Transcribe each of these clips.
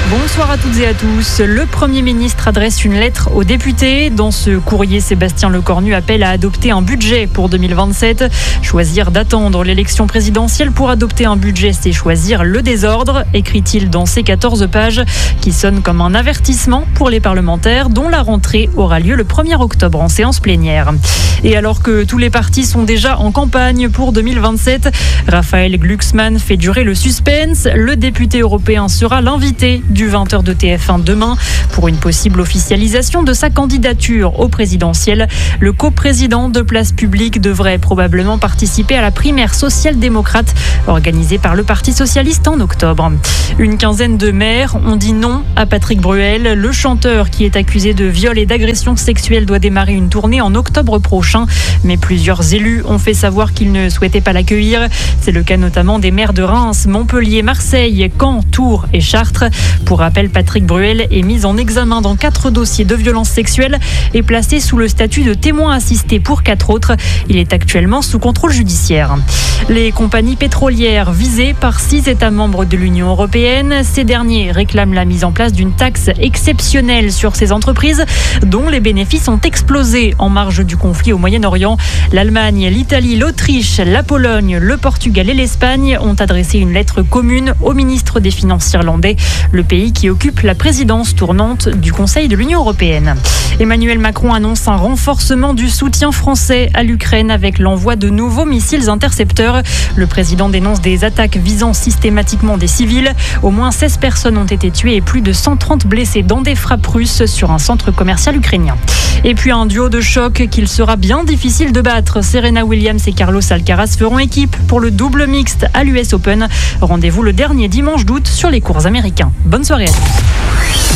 Bonsoir à toutes et à tous. Le Premier ministre adresse une lettre aux députés. Dans ce courrier, Sébastien Lecornu appelle à adopter un budget pour 2027. Choisir d'attendre l'élection présidentielle pour adopter un budget, c'est choisir le désordre, écrit-il dans ces 14 pages qui sonnent comme un avertissement pour les parlementaires dont la rentrée aura lieu le 1er octobre en séance plénière. Et alors que tous les partis sont déjà en campagne pour 2027, Raphaël Glucksmann fait durer le suspense. Le député européen sera l'invité du 20h de TF1 demain pour une possible officialisation de sa candidature au présidentiel. Le coprésident de Place Publique devrait probablement participer à la primaire social-démocrate organisée par le Parti socialiste en octobre. Une quinzaine de maires ont dit non à Patrick Bruel. Le chanteur qui est accusé de viol et d'agression sexuelle doit démarrer une tournée en octobre prochain. Mais plusieurs élus ont fait savoir qu'ils ne souhaitaient pas l'accueillir. C'est le cas notamment des maires de Reims, Montpellier, Marseille, Caen, Tours et Chartres. Pour rappel, Patrick Bruel est mis en examen dans 4 dossiers de violences sexuelles et placé sous le statut de témoin assisté pour 4 autres. Il est actuellement sous contrôle judiciaire. Les compagnies pétrolières visées par 6 États membres de l'Union européenne. Ces derniers réclament la mise en place d'une taxe exceptionnelle sur ces entreprises dont les bénéfices ont explosé en marge du conflit au Moyen-Orient. L'Allemagne, l'Italie, l'Autriche, la Pologne, le Portugal et l'Espagne ont adressé une lettre commune au ministre des Finances irlandais, le pays qui occupe la présidence tournante du Conseil de l'Union européenne. Emmanuel Macron annonce un renforcement du soutien français à l'Ukraine avec l'envoi de nouveaux missiles intercepteurs. Le président dénonce des attaques visant systématiquement des civils. Au moins 16 personnes ont été tuées et plus de 130 blessés dans des frappes russes sur un centre commercial ukrainien. Et puis un duo de choc qu'il sera bien difficile de battre. Serena Williams et Carlos Alcaraz feront équipe pour le double mixte à l'US Open. Rendez-vous le dernier dimanche d'août sur les courts américains. Bonne soirée à tous.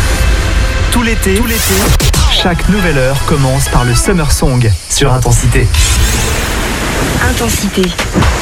Tout l'été, chaque nouvelle heure commence par le Summer Song sur Intensité. Intensité.